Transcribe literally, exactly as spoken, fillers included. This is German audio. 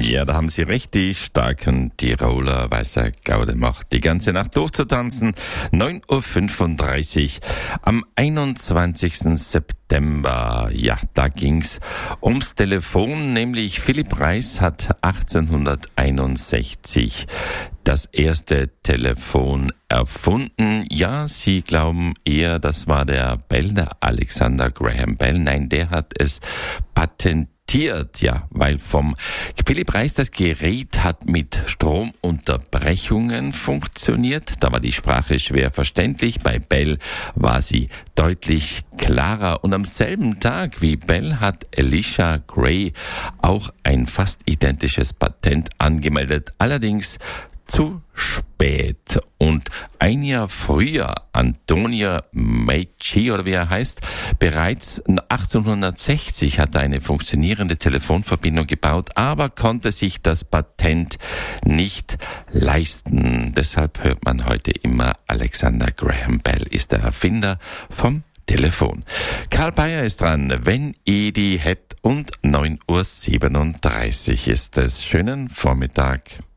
Ja, da haben Sie recht, die starken Tiroler Weißer Gaude macht die ganze Nacht durchzutanzen. neun Uhr fünfunddreißig am einundzwanzigsten September. Ja, da ging's ums Telefon, nämlich Philipp Reis hat achtzehnhunderteinundsechzig das erste Telefon erfunden. Ja, Sie glauben eher, das war der Bell, der Alexander Graham Bell. Nein, der hat es patentiert. Ja, weil vom Philipp Reis das Gerät hat mit Stromunterbrechungen funktioniert. Da war die Sprache schwer verständlich. Bei Bell war sie deutlich klarer. Und am selben Tag wie Bell hat Elisha Gray auch ein fast identisches Patent angemeldet. Allerdings zu spät. Und ein Jahr früher, Antonio Meucci, oder wie er heißt, bereits achtzehnhundertsechzig hat er eine funktionierende Telefonverbindung gebaut, aber konnte sich das Patent nicht leisten. Deshalb hört man heute immer, Alexander Graham Bell ist der Erfinder vom Telefon. Karl Bayer ist dran, wenn ihr die hätt, und neun Uhr siebenunddreißig ist es. Schönen Vormittag.